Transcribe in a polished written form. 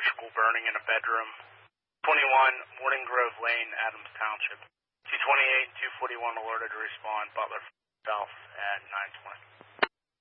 electrical burning in a bedroom. 21 Morning Grove Lane, Adams Township. 228 and 241 alerted to respond, Butler South at 9:20.